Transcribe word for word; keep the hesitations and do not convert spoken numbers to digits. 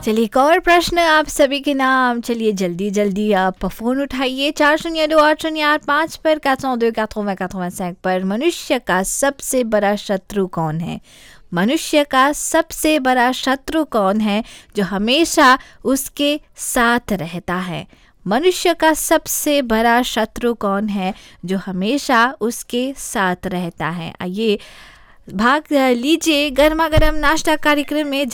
चलिए एक और प्रश्न आप सभी के नाम। चलिए जल्दी जल्दी आप फ़ोन उठाइए चार शून्य दो आठ शून्य आठ पाँच पर quatre deux quatre-vingts quatre-vingt-cinq पर। मनुष्य का सबसे बड़ा शत्रु कौन है? मनुष्य का सबसे बड़ा शत्रु कौन है जो हमेशा उसके साथ रहता है? मनुष्य का सबसे बड़ा शत्रु कौन है जो हमेशा उसके साथ रहता है? आइए भाग लीजिए गर्मा गर्म नाश्ता कार्यक्रम में।